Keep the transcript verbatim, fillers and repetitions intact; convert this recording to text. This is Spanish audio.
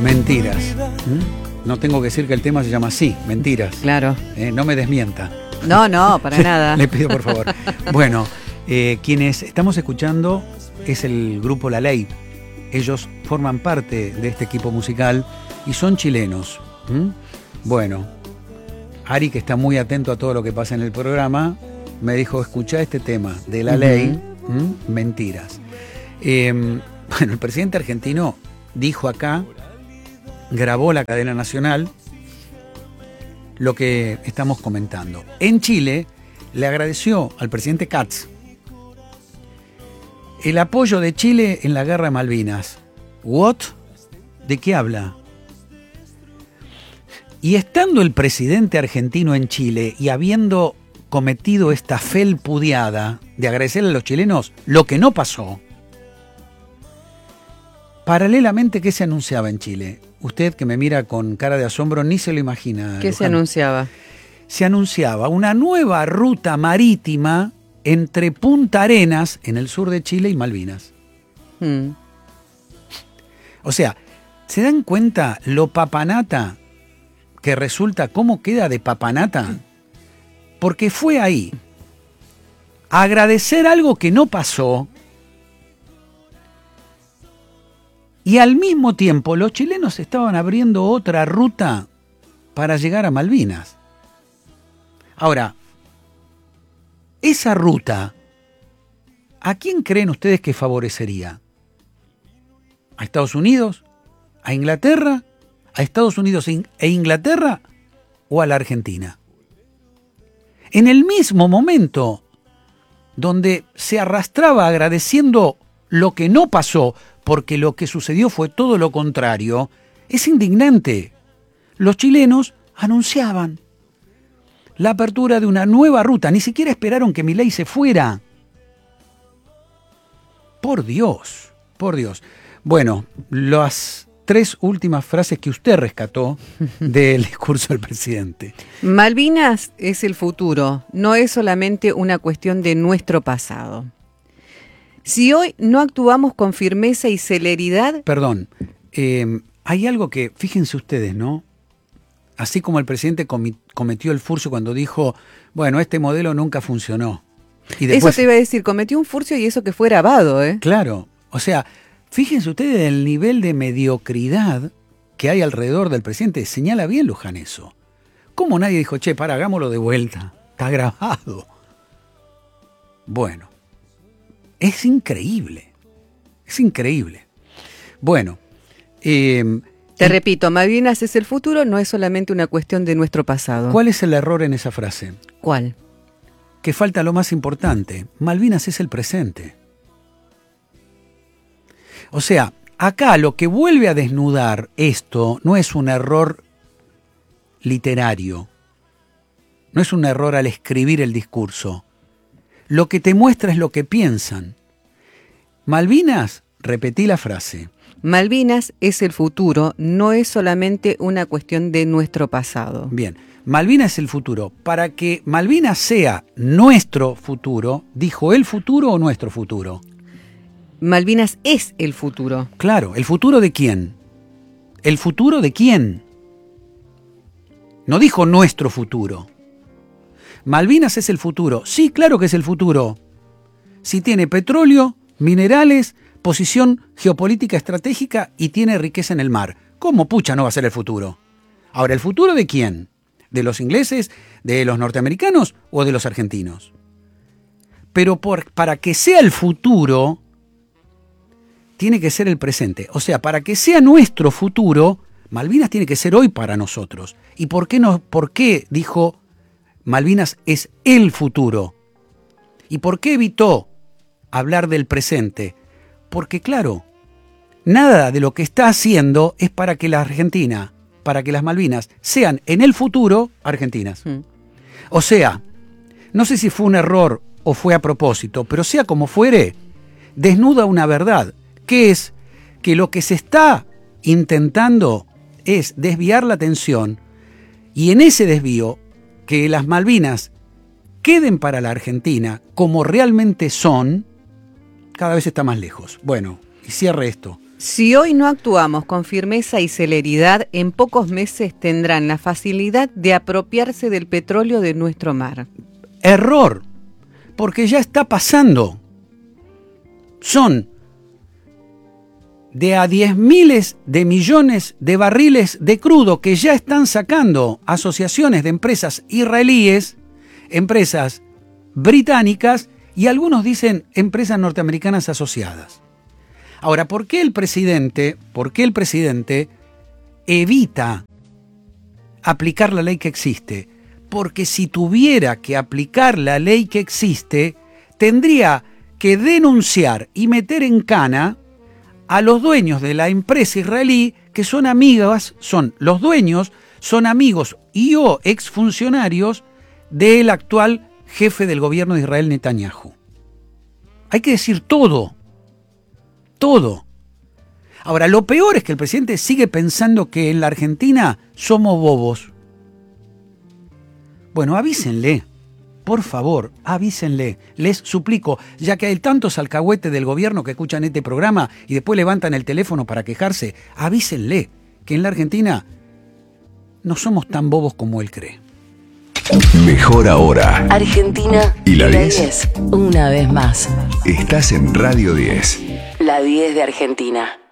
Mentiras. ¿Mm? No tengo que decir que el tema se llama así, Mentiras. Claro. Eh, no me desmienta. No, no, para nada. Le pido por favor. Bueno, eh, quienes estamos escuchando es el grupo La Ley. Ellos forman parte de este equipo musical y son chilenos. ¿Mm? Bueno, Ari, que está muy atento a todo lo que pasa en el programa, me dijo, escuchá este tema de La Ley, uh-huh. ¿Mm? Mentiras. Eh, bueno, el presidente argentino dijo acá, grabó la cadena nacional, lo que estamos comentando. En Chile le agradeció al presidente Katz el apoyo de Chile en la guerra de Malvinas. ¿What? ¿De qué habla? Y estando el presidente argentino en Chile y habiendo cometido esta felpudiada de agradecerle a los chilenos lo que no pasó, paralelamente, ¿qué se anunciaba en Chile? Usted que me mira con cara de asombro ni se lo imagina. ¿Qué Luján. se anunciaba? Se anunciaba una nueva ruta marítima entre Punta Arenas, en el sur de Chile, y Malvinas. Mm. O sea, ¿se dan cuenta lo papanata que resulta? ¿Cómo queda de papanata? Porque fue ahí a agradecer algo que no pasó y al mismo tiempo los chilenos estaban abriendo otra ruta para llegar a Malvinas. Ahora, esa ruta, ¿a quién creen ustedes que favorecería? ¿A Estados Unidos? ¿A Inglaterra? ¿A Estados Unidos e Inglaterra? ¿O a la Argentina? En el mismo momento donde se arrastraba agradeciendo lo que no pasó, porque lo que sucedió fue todo lo contrario, es indignante. Los chilenos anunciaban la apertura de una nueva ruta, ni siquiera esperaron que Milei se fuera. Por Dios, por Dios. Bueno, las tres últimas frases que usted rescató del discurso del presidente. Malvinas es el futuro, no es solamente una cuestión de nuestro pasado. Si hoy no actuamos con firmeza y celeridad... Perdón, eh, hay algo que, fíjense ustedes, ¿no? Así como el presidente comi- cometió el furcio cuando dijo, bueno, este modelo nunca funcionó. Y después, eso te iba a decir, cometió un furcio y eso que fue grabado, ¿eh? Claro, o sea, fíjense ustedes el nivel de mediocridad que hay alrededor del presidente. Señala bien Luján eso. ¿Cómo nadie dijo, che, para, hagámoslo de vuelta? Está grabado. Bueno, es increíble. Es increíble. Bueno, eh, Te repito, Malvinas es el futuro, no es solamente una cuestión de nuestro pasado. ¿cuál es el error en esa frase? ¿Cuál? Que falta lo más importante. Malvinas es el presente. O sea, acá lo que vuelve a desnudar esto no es un error literario, no es un error al escribir el discurso. Lo que te muestra es lo que piensan. Malvinas, repetí la frase. Malvinas es el futuro, no es solamente una cuestión de nuestro pasado. Bien, Malvinas es el futuro. Para que Malvinas sea nuestro futuro, ¿dijo el futuro o nuestro futuro? Malvinas es el futuro. Claro, ¿el futuro de quién? ¿El futuro de quién? No dijo nuestro futuro. Malvinas es el futuro. Sí, claro que es el futuro. Si tiene petróleo, minerales, posición geopolítica estratégica y tiene riqueza en el mar. ¿Cómo pucha no va a ser el futuro? Ahora, ¿el futuro de quién? ¿De los ingleses, de los norteamericanos o de los argentinos? Pero por, para que sea el futuro, tiene que ser el presente. O sea, para que sea nuestro futuro, Malvinas tiene que ser hoy para nosotros. ¿Y por qué, no, por qué dijo Malvinas es el futuro? ¿Y por qué evitó hablar del presente? Porque claro, nada de lo que está haciendo es para que la Argentina, para que las Malvinas sean en el futuro argentinas. Mm. O sea, no sé si fue un error o fue a propósito, pero sea como fuere, desnuda una verdad, que es que lo que se está intentando es desviar la atención y en ese desvío que las Malvinas queden para la Argentina como realmente son, cada vez está más lejos. Bueno, y cierre esto. Si hoy no actuamos con firmeza y celeridad, en pocos meses tendrán la facilidad de apropiarse del petróleo de nuestro mar. Error, porque ya está pasando. Son de a diez miles de millones de barriles de crudo que ya están sacando asociaciones de empresas israelíes, empresas británicas y algunos dicen empresas norteamericanas asociadas. Ahora, ¿por qué el presidente, por qué el presidente evita aplicar la ley que existe? Porque si tuviera que aplicar la ley que existe, tendría que denunciar y meter en cana a los dueños de la empresa israelí, que son amigas, son los dueños, son amigos y o exfuncionarios del actual jefe del gobierno de Israel, Netanyahu. Hay que decir todo, todo. Ahora, lo peor es que el presidente sigue pensando que en la Argentina somos bobos. Bueno, avísenle. Por favor, avísenle, les suplico, ya que hay tantos alcahuetes del gobierno que escuchan este programa y después levantan el teléfono para quejarse, avísenle que en la Argentina no somos tan bobos como él cree. Mejor ahora. Argentina y la diez. Una vez más. Estás en Radio diez. La diez de Argentina.